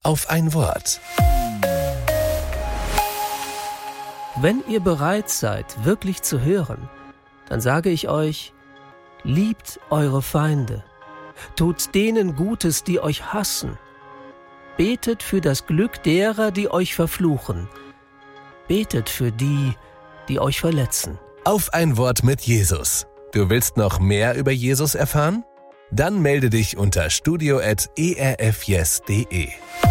auf ein Wort. Wenn ihr bereit seid, wirklich zu hören, dann sage ich euch, liebt eure Feinde, tut denen Gutes, die euch hassen, betet für das Glück derer, die euch verfluchen, betet für die, die euch verletzen. Auf ein Wort mit Jesus. Du willst noch mehr über Jesus erfahren? Dann melde dich unter studio@erfyes.de.